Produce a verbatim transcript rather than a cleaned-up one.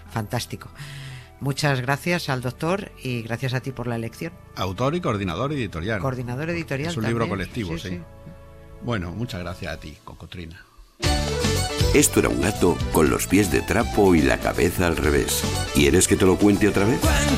fantástico. Muchas gracias al doctor y gracias a ti por la elección. Autor y coordinador editorial. Coordinador editorial. Es un también. libro colectivo, sí, sí, sí. sí. Bueno, muchas gracias a ti, Cocotrina. Esto era un gato con los pies de trapo y la cabeza al revés. ¿Quieres que te lo cuente otra vez?